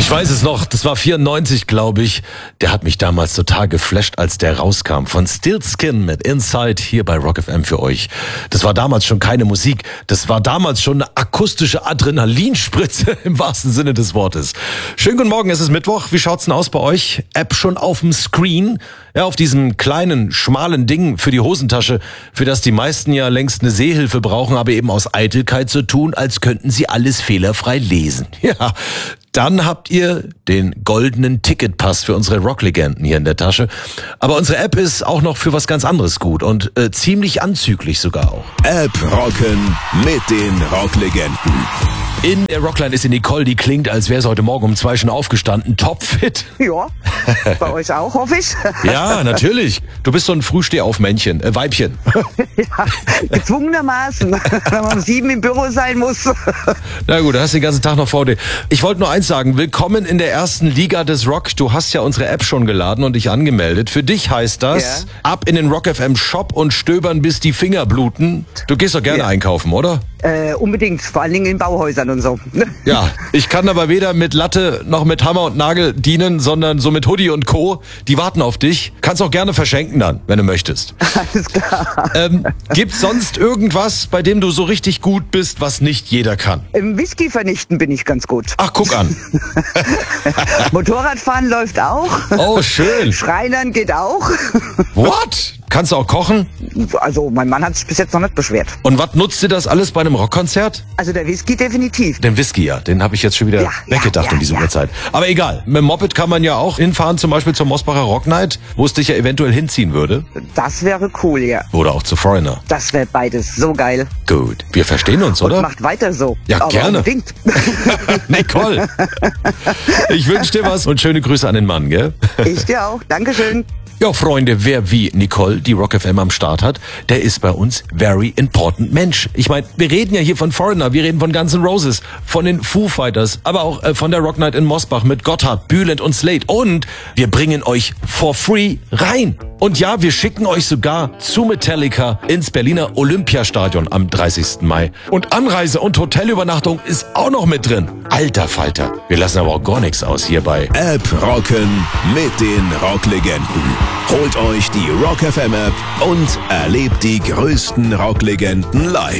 Ich weiß es noch, das war 94, glaube ich. Der hat mich damals total geflasht, als der rauskam. Von Stillskin mit Inside hier bei Rock FM für euch. Das war damals schon keine Musik. Das war damals schon eine akustische Adrenalinspritze im wahrsten Sinne des Wortes. Schönen guten Morgen, es ist Mittwoch. Wie schaut's denn aus bei euch? App schon auf dem Screen? Ja, auf diesem kleinen, schmalen Ding für die Hosentasche, für das die meisten ja längst eine Sehhilfe brauchen, aber eben aus Eitelkeit so tun, als könnten sie alles fehlerfrei lesen. Ja, dann habt ihr den goldenen Ticketpass für unsere Rocklegenden hier in der Tasche. Aber unsere App ist auch noch für was ganz anderes gut und ziemlich anzüglich sogar auch. App rocken mit den Rocklegenden. In der Rockline ist die Nicole, die klingt, als wäre sie heute Morgen um 2 schon aufgestanden. Topfit. Ja, bei euch auch, hoffe ich. Ja, natürlich. Du bist so ein Frühstehaufmännchen, Weibchen. Ja, gezwungenermaßen, wenn man um 7 im Büro sein muss. Na gut, du hast den ganzen Tag noch vor dir. Ich wollte nur eins sagen, willkommen in der ersten Liga des Rock. Du hast ja unsere App schon geladen und dich angemeldet. Für dich heißt das, ab in den Rock FM Shop und stöbern, bis die Finger bluten. Du gehst doch gerne einkaufen, oder? Unbedingt, vor allen Dingen in Bauhäusern und so. Ja, ich kann aber weder mit Latte noch mit Hammer und Nagel dienen, sondern so mit Hoodie und Co. Die warten auf dich. Kannst auch gerne verschenken dann, wenn du möchtest. Alles klar. Gibt's sonst irgendwas, bei dem du so richtig gut bist, was nicht jeder kann? Im Whisky vernichten bin ich ganz gut. Ach, guck an. Motorradfahren läuft auch. Oh, schön. Schreinern geht auch. What? Kannst du auch kochen? Also mein Mann hat sich bis jetzt noch nicht beschwert. Und was nutzt dir das alles bei einem Rockkonzert? Also der Whisky definitiv. Den Whisky, ja. Den habe ich jetzt schon wieder weggedacht in dieser Uhrzeit. Aber egal. Mit dem Moped kann man ja auch hinfahren, zum Beispiel zur Mosbacher Rock Night, wo es dich ja eventuell hinziehen würde. Das wäre cool, ja. Oder auch zu Foreigner. Das wäre beides so geil. Gut. Wir verstehen uns, oder? Und macht weiter so. Ja, aber gerne. Unbedingt. Nicole. Ich wünsche dir was und schöne Grüße an den Mann, gell? Ich dir auch. Dankeschön. Ja, Freunde, wer wie Nicole die Rock FM am Start hat, der ist bei uns very important Mensch. Ich meine, wir reden ja hier von Foreigner, wir reden von Guns N' Roses, von den Foo Fighters, aber auch von der Rock Night in Mosbach mit Gotthard, Bülent und Slade. Und wir bringen euch for free rein. Und ja, wir schicken euch sogar zu Metallica ins Berliner Olympiastadion am 30. Mai. Und Anreise und Hotelübernachtung ist auch noch mit drin. Alter Falter, wir lassen aber auch gar nichts aus hierbei. App rocken mit den Rocklegenden. Holt euch die Rock FM App und erlebt die größten Rocklegenden live.